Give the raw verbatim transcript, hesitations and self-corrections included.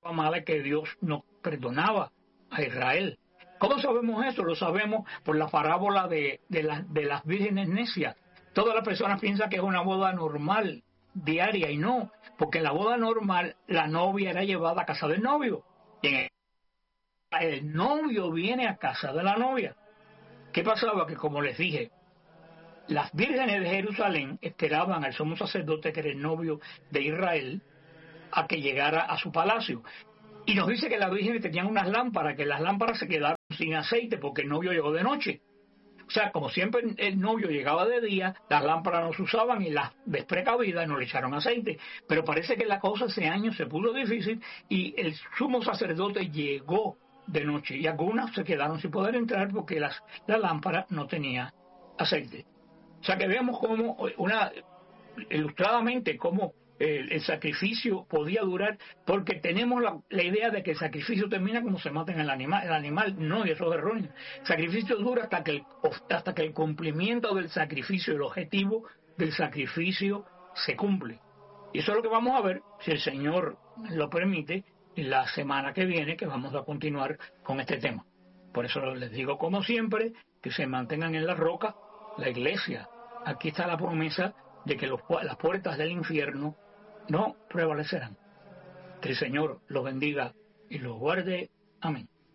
mala que Dios no perdonaba a Israel. ¿Cómo sabemos eso? Lo sabemos por la parábola de, de, la, de las vírgenes necias. Todas las personas piensan que es una boda normal, diaria, y no, porque en la boda normal la novia era llevada a casa del novio. Y en el, el novio viene a casa de la novia. ¿Qué pasaba? Que, como les dije, las vírgenes de Jerusalén esperaban al sumo sacerdote, que era el novio de Israel, a que llegara a su palacio. Y nos dice que las vírgenes tenían unas lámparas, que las lámparas se quedaron sin aceite porque el novio llegó de noche. O sea, como siempre el novio llegaba de día, las lámparas no se usaban y las desprecavidas no le echaron aceite. Pero parece que la cosa ese año se puso difícil y el sumo sacerdote llegó de noche y algunas se quedaron sin poder entrar porque las, la lámpara no tenía aceite. O sea que vemos como una, ilustradamente, cómo el, el sacrificio podía durar, porque tenemos la, la idea de que el sacrificio termina como se mata en el animal. El animal no, y eso es erróneo. El sacrificio dura hasta que el, hasta que el cumplimiento del sacrificio, el objetivo del sacrificio se cumple. Y eso es lo que vamos a ver, si el Señor lo permite, la semana que viene, que vamos a continuar con este tema. Por eso les digo, como siempre, que se mantengan en la roca, la iglesia. Aquí está la promesa de que los, las puertas del infierno no prevalecerán. Que el Señor los bendiga y los guarde. Amén.